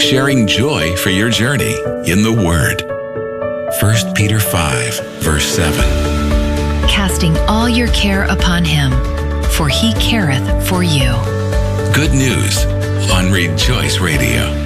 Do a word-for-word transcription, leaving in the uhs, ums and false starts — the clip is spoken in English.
sharing joy for your journey in the Word. First Peter five, verse seven. Casting all your care upon him, for he careth for you. Good news on Rejoice Radio.